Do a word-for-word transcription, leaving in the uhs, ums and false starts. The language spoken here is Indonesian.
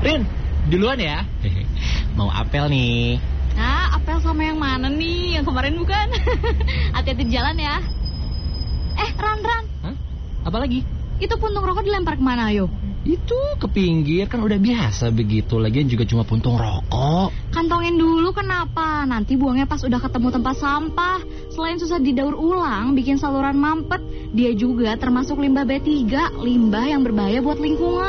Rin, duluan ya. Mau apel nih. Nah, apel sama yang mana nih? Yang kemarin bukan? Hati-hati di jalan ya. Eh, Ran, Ran. Hah? Apa lagi? Itu puntung rokok dilempar kemana, ayo? Itu ke pinggir, kan udah biasa begitu. Lagian juga cuma puntung rokok. Kantongin dulu, kenapa? Nanti buangnya pas udah ketemu tempat sampah. Selain susah didaur ulang, bikin saluran mampet, dia juga termasuk limbah B tiga, limbah yang berbahaya buat lingkungan.